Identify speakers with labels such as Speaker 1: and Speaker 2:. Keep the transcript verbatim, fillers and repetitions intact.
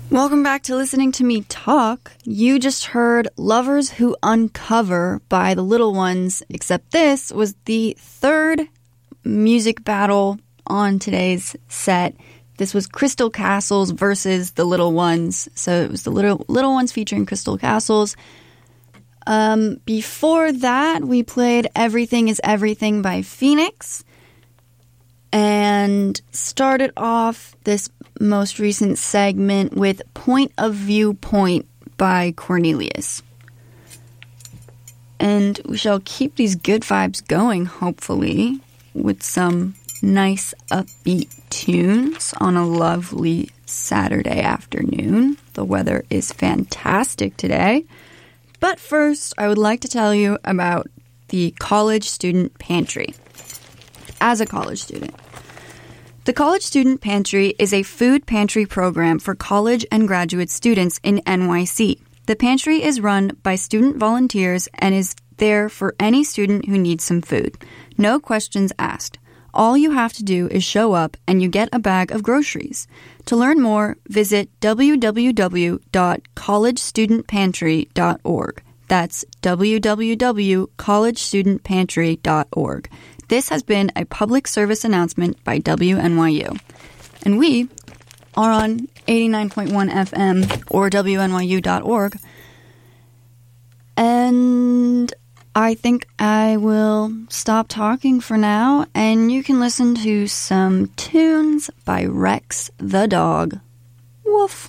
Speaker 1: Welcome back to Listening to Me Talk. You just heard Lovers Who Uncover by The Little Ones, except this was the third music battle on today's set. This was Crystal Castles versus The Little Ones. So it was The Little, Little Ones featuring Crystal Castles. Um, before that, we played Everything is Everything by Phoenix. And started off this most recent segment with Point of View Point by Cornelius. And we shall keep these good vibes going, hopefully, with some nice upbeat tunes on a lovely Saturday afternoon. The weather is fantastic today. But first, I would like to tell you about the College Student Pantry. As a college student, the College Student Pantry is a food pantry program for college and graduate students in N Y C. The pantry is run by student volunteers and is there for any student who needs some food. No questions asked. All you have to do is show up and you get a bag of groceries. To learn more, visit w w w dot college student pantry dot org. That's w w w dot college student pantry dot org. This has been a public service announcement by W N Y U. And we are on eighty-nine point one F M or W N Y U dot org. And I think I will stop talking for now, and you can listen to some tunes by Rex the dog. Woof.